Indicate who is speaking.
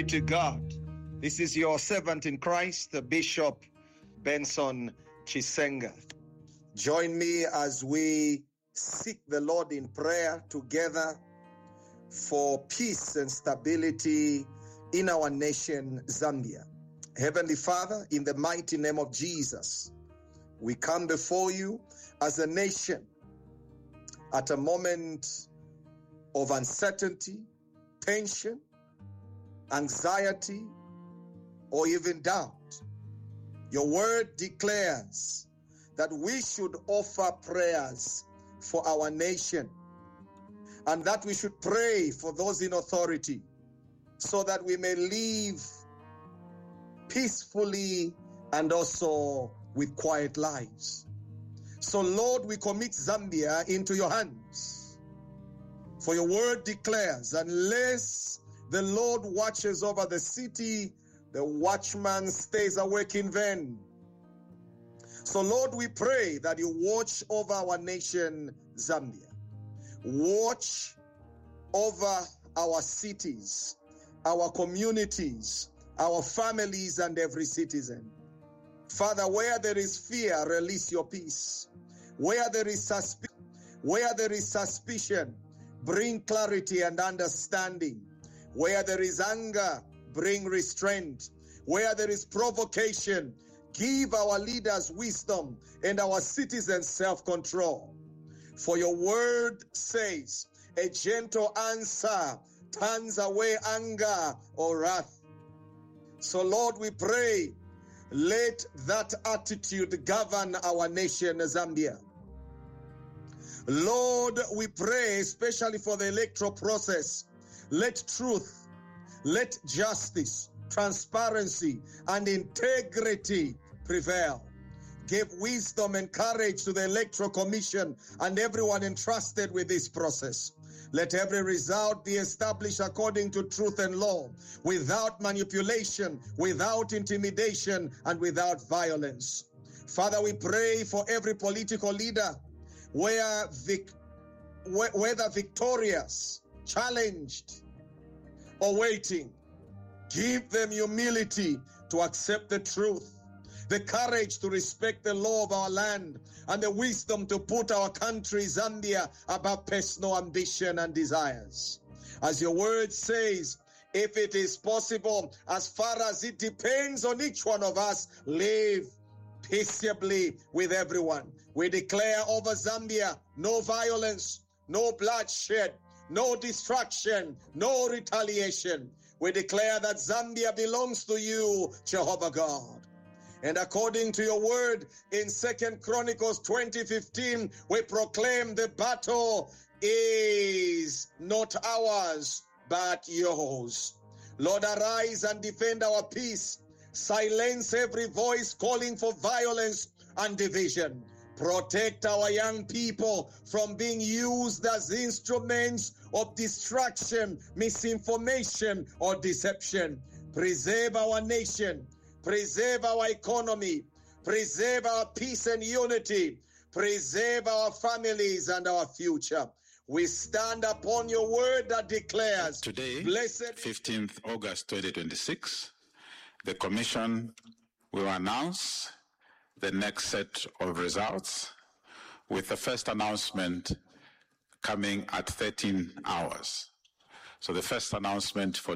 Speaker 1: Glory to God. This is your servant in Christ, the Bishop Benson Chisenga. Join me as we seek the Lord in prayer together for peace and stability in our nation, Zambia. Heavenly Father, in the mighty name of Jesus, we come before you as a nation at a moment of uncertainty, tension, anxiety, or even doubt. Your word declares that we should offer prayers for our nation and that we should pray for those in authority so that we may live peacefully and also with quiet lives. So Lord, we commit Zambia into your hands. For your word declares, unless the Lord watches over the city, the watchman stays awake in vain. So Lord, we pray that you watch over our nation, Zambia. Watch over our cities, our communities, our families, and every citizen. Father, where there is fear, release your peace. Where there is suspicion, bring clarity and understanding. Where there is anger, bring restraint. Where there is provocation, give our leaders wisdom and our citizens self-control. For your word says, a gentle answer turns away anger or wrath. So Lord, we pray, let that attitude govern our nation, Zambia. Lord, we pray especially for the electoral process. Let truth, let justice, transparency, and integrity prevail. Give wisdom and courage to the Electoral Commission and everyone entrusted with this process. Let every result be established according to truth and law, without manipulation, without intimidation, and without violence. Father, we pray for every political leader, whether victorious, challenged, or waiting. Give them humility to accept the truth, the courage to respect the law of our land, and the wisdom to put our country, Zambia, above personal ambition and desires. As your word says, if it is possible, as far as it depends on each one of us, live peaceably with everyone. We declare over Zambia, no violence, no bloodshed, no destruction, no retaliation. We declare that Zambia belongs to you, Jehovah God. And according to your word in 2 Chronicles 20:15, we proclaim the battle is not ours, but yours. Lord, arise and defend our peace. Silence every voice calling for violence and division. Protect our young people from being used as instruments of distraction, misinformation, or deception. Preserve our nation. Preserve our economy. Preserve our peace and unity. Preserve our families and our future. We stand upon your word that declares,
Speaker 2: today,
Speaker 1: blessed
Speaker 2: 15th August 2026, the Commission will announce the next set of results, with the first announcement coming at 13 hours. So the first announcement for